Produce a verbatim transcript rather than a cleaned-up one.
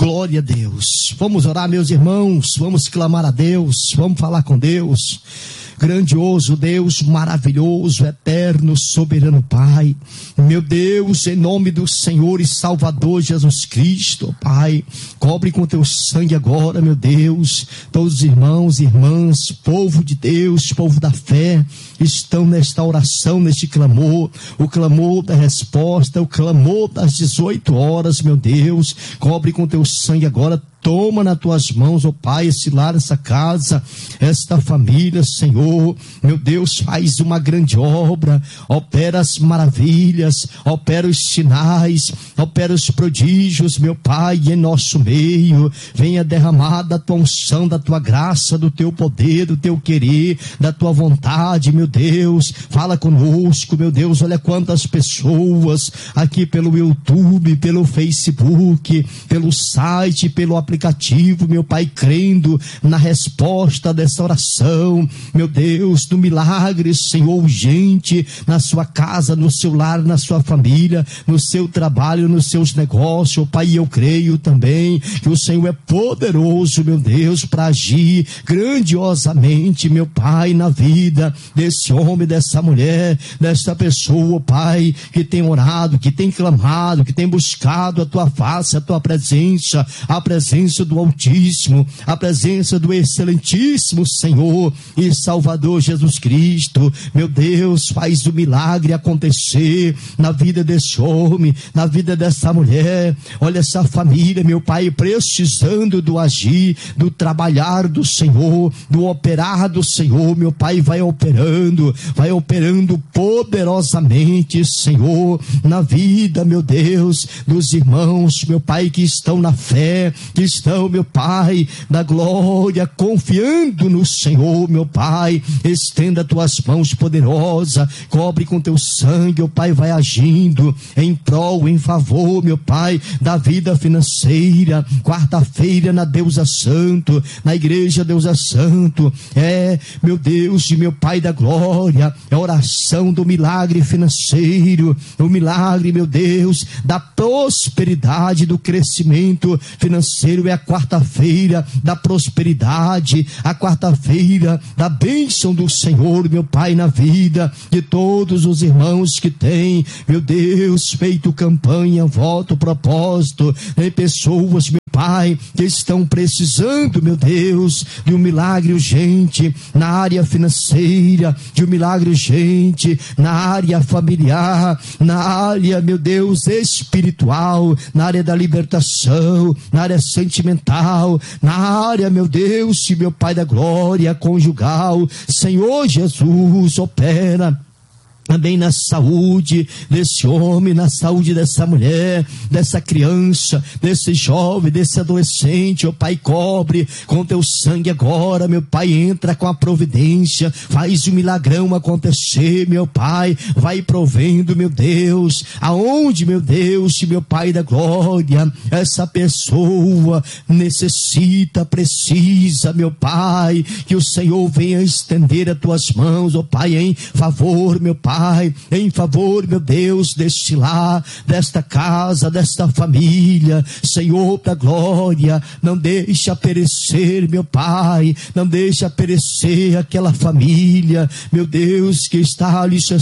Glória a Deus. Vamos orar, meus irmãos, vamos clamar a Deus, vamos falar com Deus. Grandioso Deus, maravilhoso, eterno, soberano Pai, meu Deus, em nome do Senhor e Salvador Jesus Cristo, Pai, cobre com teu sangue agora, meu Deus, todos os irmãos e irmãs, povo de Deus, povo da fé, estão nesta oração, neste clamor, o clamor da resposta, o clamor das dezoito horas, meu Deus, cobre com teu sangue agora. Toma nas tuas mãos, ó Pai, esse lar, essa casa, esta família, Senhor. Meu Deus, faz uma grande obra, opera as maravilhas, opera os sinais, opera os prodígios, meu Pai, em nosso meio. Venha derramar da tua unção, da tua graça, do teu poder, do teu querer, da tua vontade, meu Deus. Fala conosco, meu Deus. Olha quantas pessoas aqui pelo YouTube, pelo Facebook, pelo site, pelo aplicativo. aplicativo, meu Pai, crendo na resposta dessa oração, meu Deus, do milagre, Senhor, urgente, na sua casa, no seu lar, na sua família, no seu trabalho, nos seus negócios, oh, Pai, eu creio também que o Senhor é poderoso, meu Deus, para agir grandiosamente, meu Pai, na vida desse homem, dessa mulher, dessa pessoa, oh, Pai, que tem orado, que tem clamado, que tem buscado a tua face, a tua presença, a presença do Altíssimo, a presença do excelentíssimo Senhor e Salvador Jesus Cristo. Meu Deus, faz o milagre acontecer na vida desse homem, na vida dessa mulher. Olha essa família, meu Pai, precisando do agir, do trabalhar do Senhor, do operar do Senhor. Meu Pai, vai operando, vai operando poderosamente, Senhor, na vida, meu Deus, dos irmãos, meu Pai, que estão na fé, que estão, meu Pai, da glória, confiando no Senhor, meu Pai. Estenda tuas mãos poderosas, cobre com teu sangue, meu Pai, vai agindo em prol, em favor, meu Pai, da vida financeira. Quarta-feira na Deusa Santo, na igreja Deusa Santo, é, meu Deus e meu Pai da glória, é a oração do milagre financeiro, o milagre, meu Deus, da prosperidade, do crescimento financeiro. É a quarta-feira da prosperidade, a quarta-feira da bênção do Senhor, meu Pai, na vida de todos os irmãos que têm, meu Deus, feito campanha, voto, propósito, em pessoas, meu Pai, que estão precisando, meu Deus, de um milagre urgente na área financeira, de um milagre urgente na área familiar, na área, meu Deus, espiritual, na área da libertação, na área sentimental, na área, meu Deus, e meu Pai da glória, conjugal. Senhor Jesus, opera também na saúde desse homem, na saúde dessa mulher, dessa criança, desse jovem, desse adolescente. Ó Pai, cobre com teu sangue agora, meu Pai, entra com a providência, faz o milagrão acontecer, meu Pai, vai provendo, meu Deus, aonde, meu Deus, meu Pai da glória, essa pessoa necessita, precisa, meu Pai, que o Senhor venha estender as tuas mãos, ó Pai, em favor, meu Pai, Pai, em favor, meu Deus, deste lar, desta casa, desta família. Senhor da glória, não deixa perecer, meu Pai, não deixa perecer aquela família, meu Deus, que está alicerçada